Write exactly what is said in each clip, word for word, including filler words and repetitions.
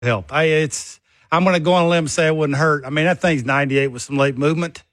help. I, it's, I'm going to go on a limb and say it wouldn't hurt. I mean, that thing's ninety-eight with some late movement.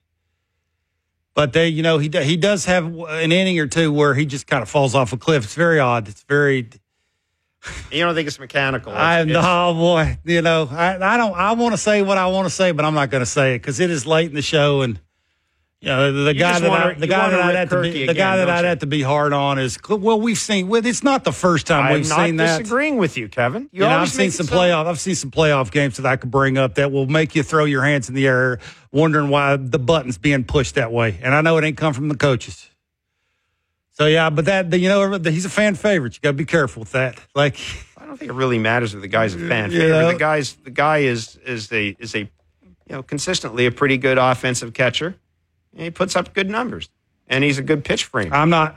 But they, you know, he he does have an inning or two where he just kind of falls off a cliff. It's very odd. It's very. You don't think it's mechanical? It's, I, it's, oh boy, you know, I, I don't. I want to say what I want to say, but I'm not going to say it because it is late in the show, and you know, the, the you guy that wanna, I, the guy that I'd have to be, the again, guy that I'd you? have to be hard on is well, we've seen. Well, it's not the first time I'm we've seen that. I'm not disagreeing with you, Kevin. You, you know, always I've seen some playoff. I've seen some playoff games that I could bring up that will make you throw your hands in the air, wondering why the button's being pushed that way. And I know it ain't come from the coaches. So yeah, but that you know, he's a fan favorite. You got to be careful with that. Like, I don't think it really matters if the guy's a fan you favorite. know? The guy's the guy is is a is a you know consistently a pretty good offensive catcher. And he puts up good numbers, and he's a good pitch frame. I'm not.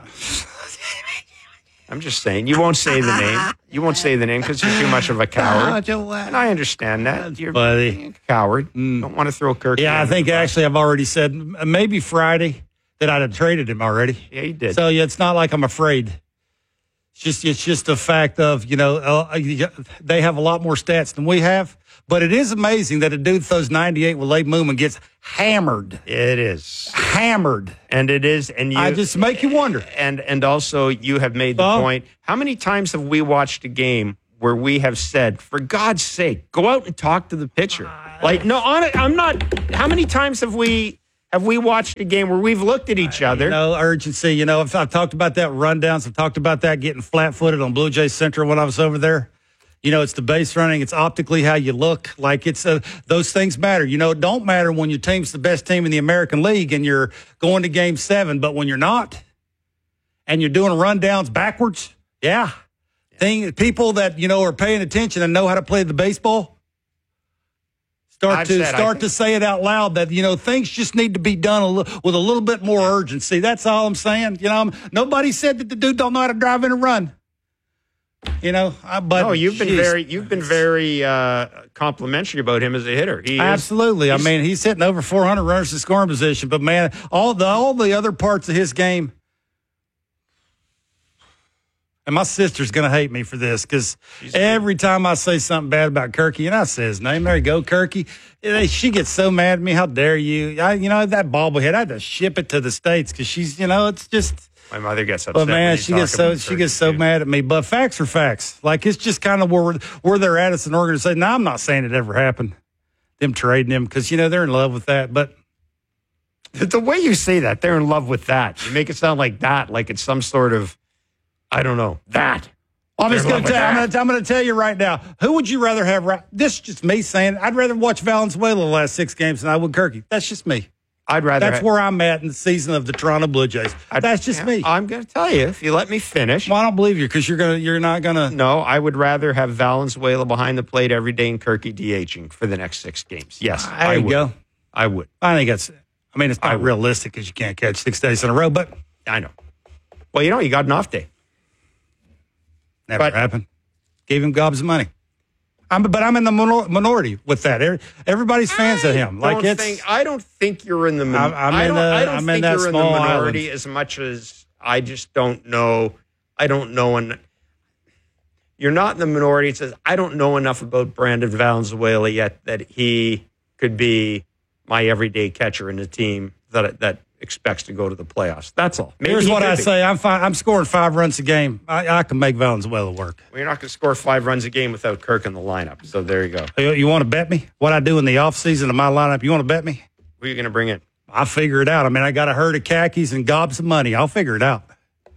I'm just saying, you won't say the name. You won't say the name because you're too much of a coward. And I understand that. You're Buddy. a coward. Mm. Don't want to throw Kirk. Yeah, I think actually I've already said maybe Friday that I'd have traded him already. Yeah, you did. So yeah, it's not like I'm afraid. It's just it's just a fact of, you know, uh, they have a lot more stats than we have. But it is amazing that a dude throws ninety-eight with late movement gets hammered. It is. Hammered. And it is. And you, I just make you wonder. And and also you have made the oh. point. How many times have we watched a game where we have said, for God's sake, go out and talk to the pitcher? Like, no, on it, I'm not. How many times have we have we watched a game where we've looked at each other? No urgency. You know, I've, I've talked about that rundowns. I've talked about that getting flat-footed on Blue Jays Central when I was over there. You know, it's the base running. It's optically how you look. Like it's uh, those things matter. You know, it don't matter when your team's the best team in the American League and you're going to game seven, but when you're not and you're doing rundowns backwards, yeah. yeah. Thing, people that, you know, are paying attention and know how to play the baseball start I've to said, start to say it out loud that, you know, things just need to be done a li- with a little bit more urgency. That's all I'm saying. You know, I'm, nobody said that the dude don't know how to drive in a run. You know, I, but no, you've been geez, very, you've been very uh, complimentary about him as a hitter. He absolutely. Is, I mean, he's hitting over four hundred runners in scoring position. But man, all the all the other parts of his game, and my sister's gonna hate me for this because every time I say something bad about Kirky, and I say his name, there you go, Kirky. She gets so mad at me. How dare you? I, you know, that bobblehead. I had to ship it to the States because she's, you know, it's just. My mother gets upset. But man, she gets so she gets so mad at me. But facts are facts. Like it's just kind of where we're, where they're at as an organization. Now I'm not saying it ever happened, them trading him because you know they're in love with that. But the way you say that, they're in love with that. You make it sound like that, like it's some sort of, I don't know, that. I'm just going to tell. I'm going to tell you right now. Who would you rather have? Right, this is just me saying. I'd rather watch Valenzuela the last six games than I would Kirky. That's just me. I'd rather. That's have, where I'm at in the season of the Toronto Blue Jays. I'd, That's just yeah, me. I'm going to tell you if you let me finish. Well, I don't believe you because you're gonna. You're not gonna. No, I would rather have Valenzuela behind the plate every day and Kirky DHing for the next six games. Yes, there I you would. go. I would. I think that's. I mean, it's not realistic because you can't catch six days in a row. But I know. Well, you know, you got an off day. Never but, happened. Gave him gobs of money. I'm, but I'm in the minor, minority with that. Everybody's fans I of him. Like it's. Think, I don't think you're in the. Min- I'm, I'm I in don't, the. I don't I'm think in that you're in the small minority island. as much as I just don't know. I don't know, and you're not in the minority. It says I don't know enough about Brandon Valenzuela yet that he could be my everyday catcher in a team that that expects to go to the playoffs. That's all. Maybe Here's what I be. say: I'm fi- I'm scoring five runs a game. I, I can make Valenzuela work. Well, you're not going to score five runs a game without Kirk in the lineup. So there you go. You, you want to bet me what I do in the offseason of my lineup? You want to bet me? Who are you going to bring in? I'll figure it out. I mean, I got a herd of khakis and gobs of money. I'll figure it out.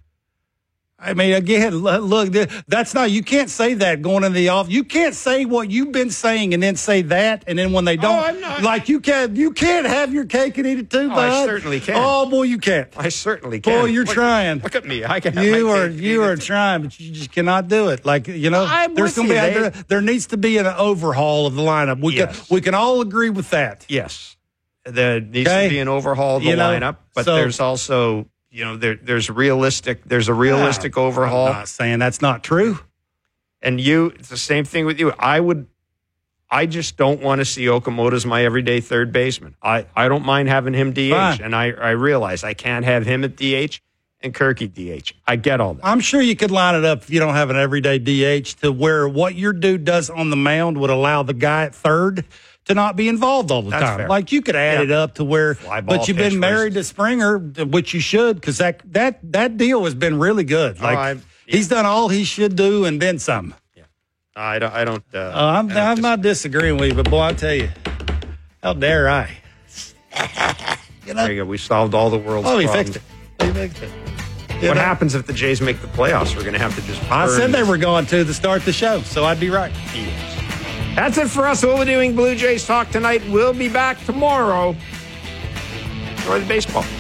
I mean, again, look, that's not, you can't say that going into the off. You can't say what you've been saying and then say that. And then when they don't, oh, I'm not. like you can't, you can't have your cake and eat it too, oh, bud. I certainly can. Oh, boy, you can't. I certainly can. Boy, you're look, trying. Look at me. I can have You my are, cake you are too. trying, but you just cannot do it. Like, you know, I'm there's with going to be, you, a, there, there needs to be an overhaul of the lineup. We Yes. can, we can all agree with that. Yes. There needs Okay. to be an overhaul of the You know, lineup, but so- there's also, you know, there, there's realistic, there's a realistic overhaul. I'm not saying that's not true. And you, it's the same thing with you. I would, I just don't want to see Okamoto as my everyday third baseman. I, I don't mind having him D H, Fine. and I, I realize I can't have him at D H and Kirky D H. I get all that. I'm sure you could line it up if you don't have an everyday D H to where what your dude does on the mound would allow the guy at third to not be involved all the That's time. fair. Like you could add Yeah. it up to where, Fly ball but you've pitch been married versus- to Springer, which you should, because that that that deal has been really good. Like I- yeah. he's done all he should do and then some. I don't. I don't. Uh, Uh, I'm I don't I'm not disagreeing with you, but boy, I tell you, how dare I? You know? There you go. We solved all the world's Oh, he problems. fixed it. He fixed it. You What know? happens if the Jays make the playoffs? We're going to have to just. I burn said they this. were going to to start the show, so I'd be right. That's it for us. We'll be doing Blue Jays talk tonight. We'll be back tomorrow. Enjoy the baseball.